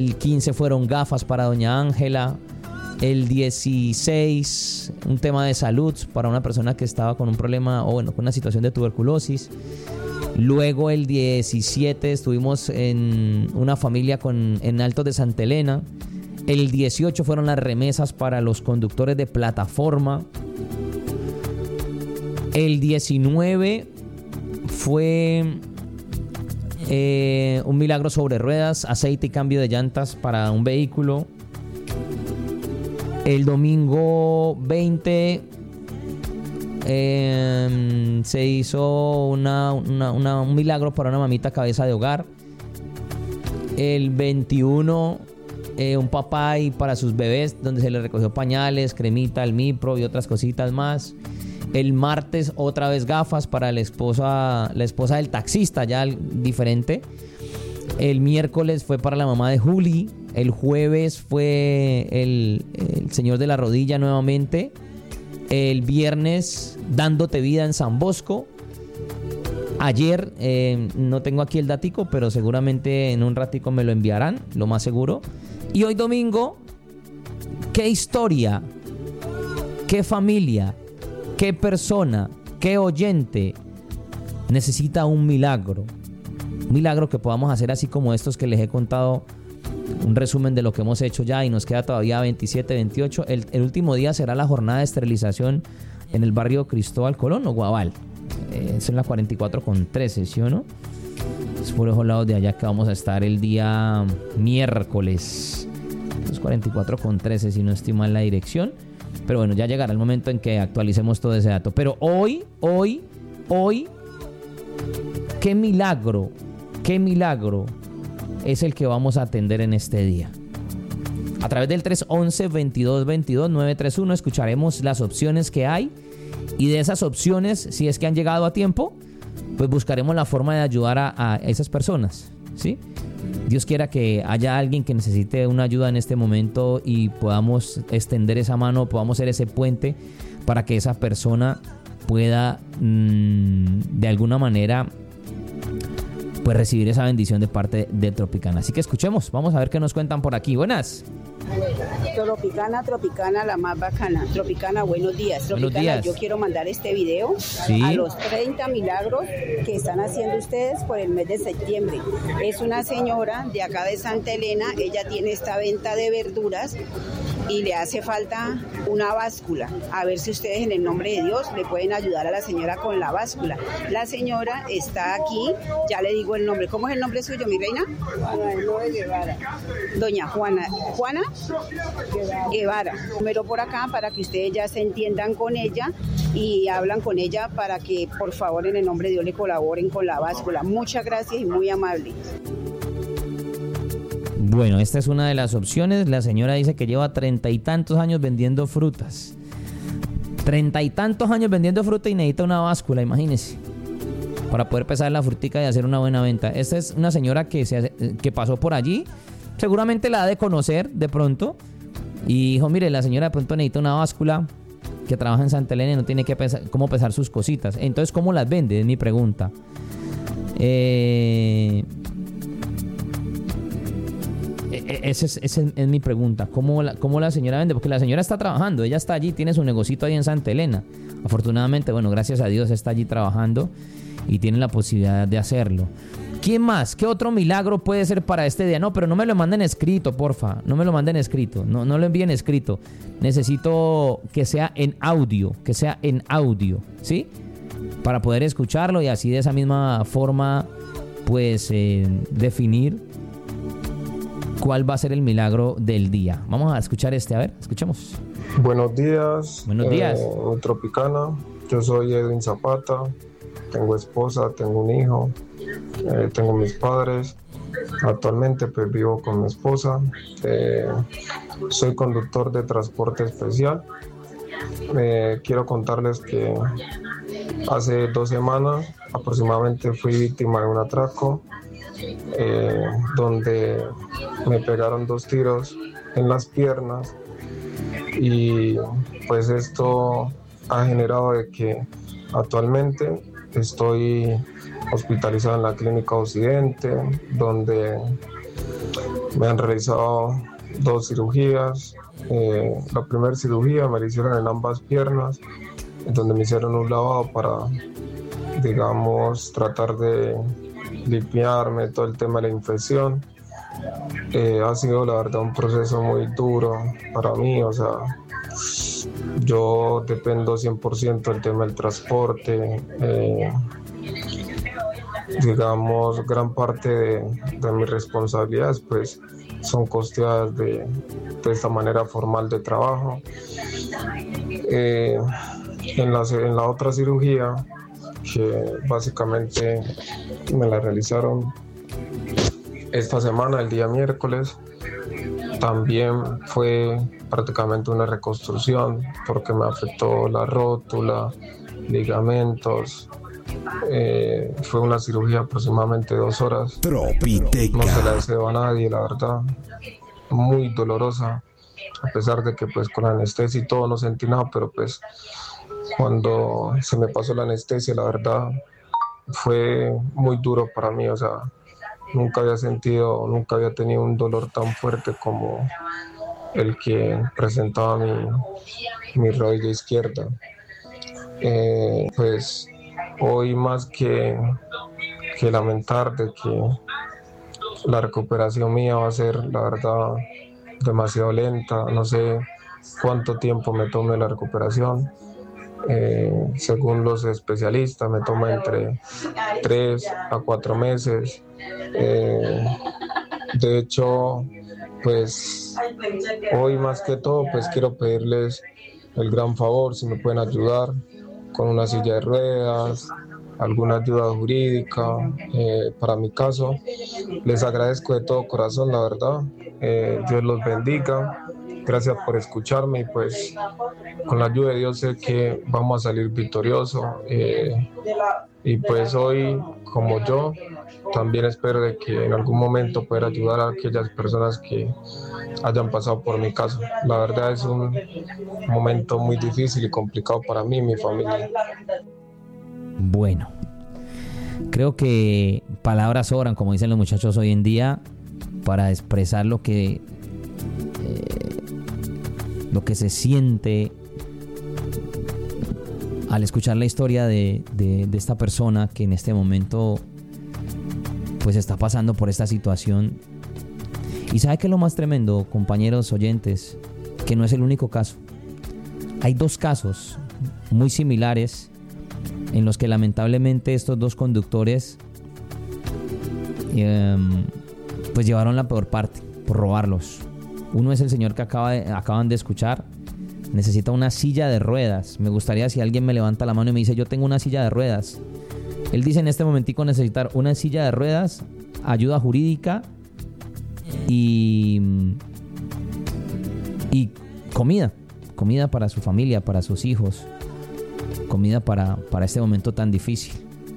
El 15 fueron gafas para doña Ángela. El 16, un tema de salud para una persona que estaba con un problema o bueno, con una situación de tuberculosis. Luego el 17 estuvimos en una familia en Altos de Santa Elena. El 18 fueron las remesas para los conductores de plataforma. El 19 fue un milagro sobre ruedas, aceite y cambio de llantas para un vehículo. El domingo 20 se hizo un milagro para una mamita cabeza de hogar. El 21 un papá y para sus bebés, donde se le recogió pañales, cremita, almipro y otras cositas más. El martes otra vez gafas para la esposa del taxista, ya diferente. El miércoles fue para la mamá de Juli. El jueves fue el señor de la rodilla nuevamente. El viernes, dándote vida en San Bosco. Ayer, no tengo aquí el datico, pero seguramente en un ratico me lo enviarán, lo más seguro. Y hoy domingo, qué historia, qué familia, qué persona, qué oyente necesita un milagro. Un milagro que podamos hacer así como estos que les he contado. Un resumen de lo que hemos hecho ya y nos queda todavía 27, 28. El último día será la jornada de esterilización en el barrio Cristóbal Colón o Guabal. Es en la 44 con 13, ¿sí o no? Es por esos lados de allá que vamos a estar el día miércoles. Es 44 con 13 si no estoy mal la dirección. Pero bueno, ya llegará el momento en que actualicemos todo ese dato. Pero hoy, qué milagro es el que vamos a atender en este día. A través del 311-2222-931 escucharemos las opciones que hay y de esas opciones, si es que han llegado a tiempo, pues buscaremos la forma de ayudar a esas personas, ¿sí? Dios quiera que haya alguien que necesite una ayuda en este momento y podamos extender esa mano, podamos ser ese puente para que esa persona pueda de alguna manera pues recibir esa bendición de parte de Tropicana. Así que escuchemos, vamos a ver qué nos cuentan por aquí. Buenas. Tropicana, la más bacana. Tropicana, buenos días. Buenos días. Yo quiero mandar este video a los 30 milagros que están haciendo ustedes por el mes de septiembre. Es una señora de acá de Santa Elena, ella tiene esta venta de verduras y le hace falta una báscula. A ver si ustedes en el nombre de Dios le pueden ayudar a la señora con la báscula. La señora está aquí, ya le digo el nombre. ¿Cómo es el nombre suyo, mi reina? Guevara. Doña Juana Guevara. Número por acá para que ustedes ya se entiendan con ella y hablan con ella para que por favor en el nombre de Dios le colaboren con la báscula. Muchas gracias y muy amable. Bueno, esta es una de las opciones. La señora dice que lleva 30 y tantos años vendiendo frutas. 30 y tantos años vendiendo fruta y necesita una báscula, imagínense, para poder pesar la frutica y hacer una buena venta. Esta es una señora que pasó por allí. Seguramente la ha de conocer de pronto. Y dijo, mire, la señora de pronto necesita una báscula, que trabaja en Santa Elena y no tiene cómo pesar sus cositas. Entonces, ¿cómo las vende? Es mi pregunta. Esa es mi pregunta. ¿Cómo la señora vende? Porque la señora está trabajando. Ella está allí, tiene su negocito ahí en Santa Elena. Afortunadamente, bueno, gracias a Dios está allí trabajando y tiene la posibilidad de hacerlo. ¿Quién más? ¿Qué otro milagro puede ser para este día? No, pero no me lo manden escrito, porfa. No me lo manden escrito. No lo envíen escrito. Necesito que sea en audio. ¿Sí? Para poder escucharlo y así de esa misma forma, pues, definir cuál va a ser el milagro del día. Vamos a escuchar a ver, escuchemos. Buenos días. Buenos días. Tropicana, yo soy Edwin Zapata, tengo esposa, tengo un hijo, tengo mis padres. Actualmente pues vivo con mi esposa, soy conductor de transporte especial. Quiero contarles que hace 2 semanas aproximadamente fui víctima de un atraco, donde me pegaron 2 tiros en las piernas y pues esto ha generado de que actualmente estoy hospitalizado en la Clínica Occidente, donde Me han realizado 2 cirugías. La primera cirugía me la hicieron en ambas piernas, en donde me hicieron un lavado para, digamos, tratar de limpiarme todo el tema de la infección. Ha sido la verdad un proceso muy duro para mí, o sea, yo dependo 100% del tema del transporte. Digamos, gran parte de mis responsabilidades pues son costeadas de esta manera formal de trabajo. En la otra cirugía, que básicamente me la realizaron esta semana, el día miércoles, también fue prácticamente una reconstrucción porque me afectó la rótula, ligamentos. Fue una cirugía aproximadamente 2 horas. Tropiteca. No se la deseo a nadie, la verdad. Muy dolorosa, a pesar de que pues con la anestesia y todo no sentí nada, pero pues cuando se me pasó la anestesia, la verdad fue muy duro para mí, o sea, nunca había tenido un dolor tan fuerte como el que presentaba mi rodilla izquierda. Pues hoy más que lamentar de que la recuperación mía va a ser, la verdad, demasiado lenta. No sé cuánto tiempo me tome la recuperación. Según los especialistas, me toma entre 3 a 4 meses. De hecho, pues hoy más que todo, pues quiero pedirles el gran favor, si me pueden ayudar con una silla de ruedas, alguna ayuda jurídica para mi caso. Les agradezco de todo corazón, la verdad. Dios los bendiga. Gracias por escucharme y pues con la ayuda de Dios sé que vamos a salir victoriosos. Y pues hoy, como yo, también espero de que en algún momento pueda ayudar a aquellas personas que hayan pasado por mi caso. La verdad es un momento muy difícil y complicado para mí y mi familia. Bueno, creo que palabras sobran, como dicen los muchachos hoy en día, para expresar lo que se siente al escuchar la historia de esta persona que en este momento pues está pasando por esta situación. Y ¿sabe qué es lo más tremendo, compañeros oyentes? Que no es el único caso. Hay 2 casos muy similares en los que lamentablemente estos 2 conductores pues llevaron la peor parte por robarlos. Uno es el señor que acaban de escuchar. Necesita una silla de ruedas. Me gustaría si alguien me levanta la mano y me dice: yo tengo una silla de ruedas. Él dice en este momentico necesitar una silla de ruedas, ayuda jurídica y comida para su familia, para sus hijos, comida para este momento tan difícil.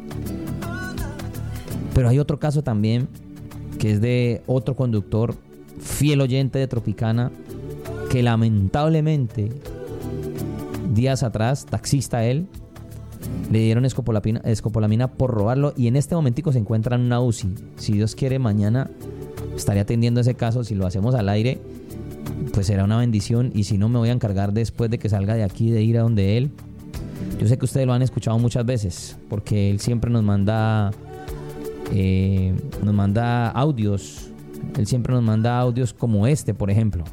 Pero hay otro caso también, que es de otro conductor, fiel oyente de Tropicana, que lamentablemente días atrás, taxista él, le dieron escopolamina por robarlo y en este momentico se encuentra en una UCI. Si Dios quiere, mañana estaré atendiendo ese caso. Si lo hacemos al aire, pues será una bendición, y si no, me voy a encargar después de que salga de aquí de ir a donde él. Yo sé que ustedes lo han escuchado muchas veces, porque él siempre nos manda audios. Él siempre nos manda audios como este, por ejemplo.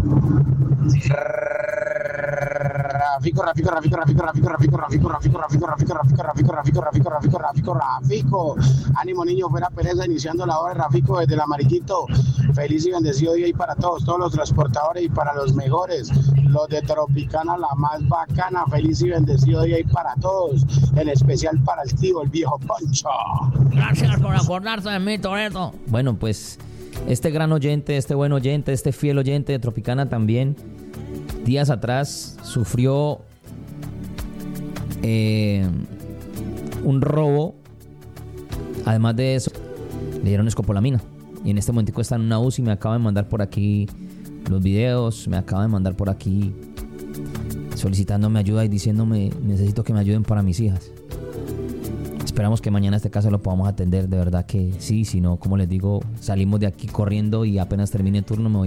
Rafico. Ánimo, niño, fuera pereza, iniciando la hora, Rafico, desde el Amarillito. Feliz y bendecido día y para todos los transportadores y para los mejores, los de Tropicana, la más bacana. Feliz y bendecido día y para todos, en especial para el tío, el viejo Poncho. Gracias por acordarse de mí, Toretto. Bueno, pues este gran oyente, este buen oyente, este fiel oyente de Tropicana también, días atrás sufrió un robo. Además de eso, le dieron escopolamina y en este momentico está en una UCI. Me acaba de mandar por aquí los videos, me acaba de mandar por aquí solicitándome ayuda y diciéndome: necesito que me ayuden para mis hijas. Esperamos que mañana este caso lo podamos atender, de verdad que sí, si no, como les digo, salimos de aquí corriendo y apenas termine el turno me voy